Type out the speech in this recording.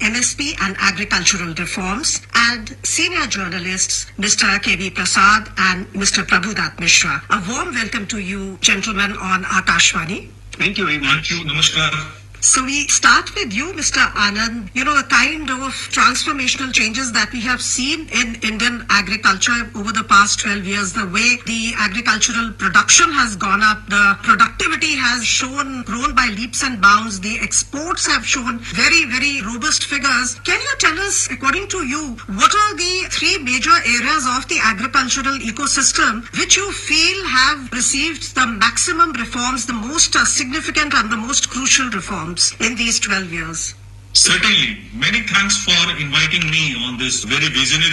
MSP and Agricultural Reforms, and senior journalists Mr. K.V. Prasad and Mr. Prabhudat Mishra. A warm welcome to you, gentlemen, on Akashvani. Thank you very much. Thank you. Namaskar. So we start with you, Mr. Anand. You know, the kind of transformational changes that we have seen in Indian agriculture over the past 12 years, the way the agricultural production has gone up, the productivity has grown by leaps and bounds, the exports have shown very, very robust figures. Can you tell us, according to you, what are the three major areas of the agricultural ecosystem which you feel have received the maximum reforms, the most significant and the most crucial reforms in these 12 years? Certainly. Many thanks for inviting me on this very visionary